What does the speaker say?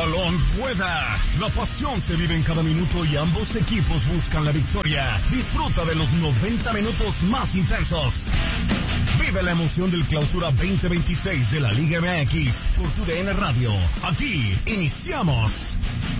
balón rueda. La pasión se vive en cada minuto y ambos equipos buscan la victoria. Disfruta de los 90 minutos más intensos. Vive la emoción del Clausura 2026 de la Liga MX por tu DN Radio. Aquí iniciamos.